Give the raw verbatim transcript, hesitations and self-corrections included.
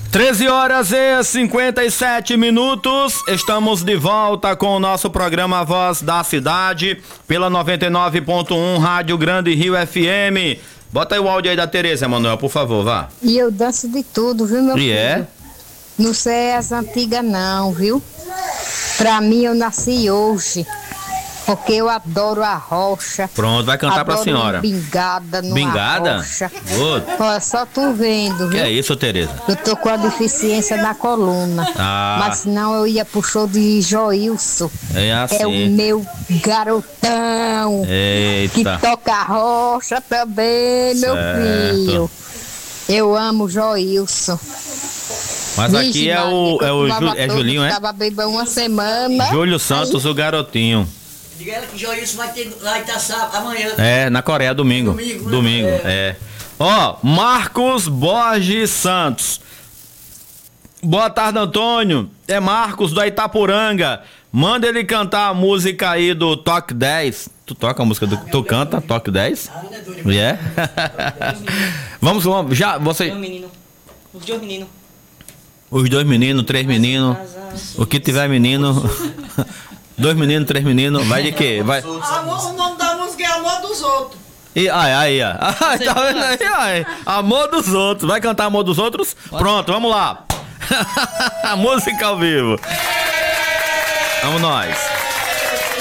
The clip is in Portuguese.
treze horas e cinquenta e sete minutos, estamos de volta com o nosso programa Voz da Cidade, pela noventa e nove ponto um Rádio Grande Rio F M. Bota aí o áudio aí da Tereza, Manuel, por favor, vá. E eu danço de tudo, viu, meu e filho? E é? Não sei as antigas não, viu? Pra mim eu nasci hoje, porque eu adoro a rocha. Pronto, vai cantar adoro pra senhora. Bingada numa Bingada? rocha. Good. Olha, só tu vendo, viu? Que é isso, Tereza? Eu tô com a deficiência na coluna. Ah. Mas senão eu ia pro show de Joilson. É assim. É o meu garotão. Eita. Que toca a rocha também, meu Certo. filho. Eu amo Joilson. Mas Vixe, aqui é Maria, o, que eu é o fumava Ju, é todo, Julinho, é? Tava bebendo uma semana. Júlio Santos, o garotinho. Diga ela que Joilson vai ter lá em Itaçá amanhã. É, na Coreia, domingo. Domingo, né? Domingo, É. é. Ó, Marcos Borges Santos. Boa tarde, Antônio. É Marcos do Itapuranga. Manda ele cantar a música aí do Toque dez. Tu toca a música do... Tu canta Toque dez? É? Yeah. Vamos, vamos, já, você... Um menino. Os dois meninos. Os dois meninos, três meninos. O que tiver menino. Dois meninos, três meninos. Vai de quê? Vai... Amor, o nome da música é Amor dos Outros. E ai, ai, ai. Ai, tá vendo aí, ai? Amor dos outros. Vai cantar Amor dos Outros? Pronto, vamos lá. Música ao vivo. Vamos nós.